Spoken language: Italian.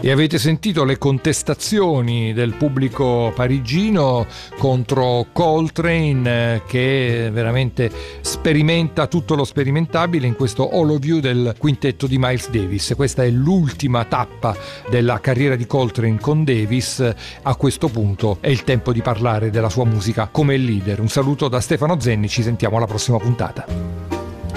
E avete sentito le contestazioni del pubblico parigino contro Coltrane, che veramente sperimenta tutto lo sperimentabile in questo All of You del quintetto di Miles Davis. Questa è l'ultima tappa della carriera di Coltrane con Davis. A questo punto è il tempo di parlare della sua musica come leader. Un saluto da Stefano Zenni, ci sentiamo alla prossima puntata.